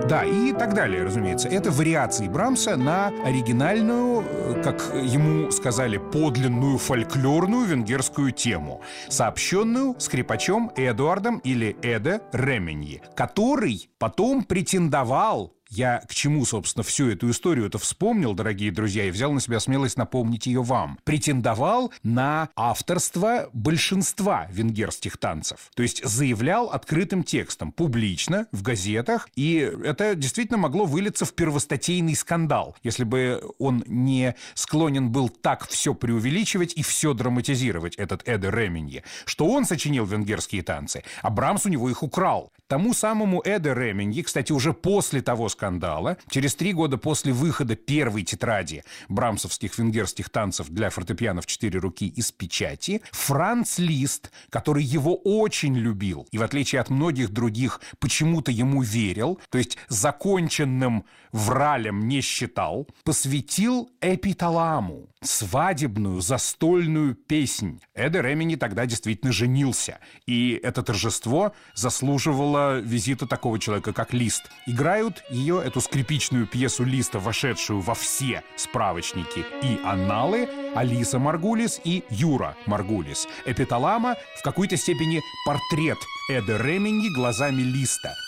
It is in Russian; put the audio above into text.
Да, и так далее, разумеется. Это вариации Брамса на оригинальную, как ему сказали, подлинную фольклорную венгерскую тему, сообщенную скрипачом Эдуардом или Эде Ременьи, который потом претендовал. Я к чему, собственно, всю эту историю-то вспомнил, дорогие друзья, и взял на себя смелость напомнить ее вам. Претендовал на авторство большинства венгерских танцев. То есть заявлял открытым текстом, публично, в газетах, и это действительно могло вылиться в первостатейный скандал, если бы он не склонен был так все преувеличивать и все драматизировать, этот Эде Ременьи, что он сочинил венгерские танцы, а Брамс у него их украл. Тому самому Эде Ременьи, кстати, уже после того скандала, через 3 года после выхода первой тетради брамсовских венгерских танцев для фортепиано в 4 руки из печати, Франц Лист, который его очень любил и, в отличие от многих других, почему-то ему верил, то есть законченным вралем не считал, посвятил эпиталаму, свадебную застольную песнь. Эде Ременьи тогда действительно женился, и это торжество заслуживало визита такого человека, как Лист. Играют ее, эту скрипичную пьесу Листа, вошедшую во все справочники и анналы, Алиса Маргулис и Юра Маргулис. Эпиталама в какой-то степени портрет Эде Ременьи глазами Листа.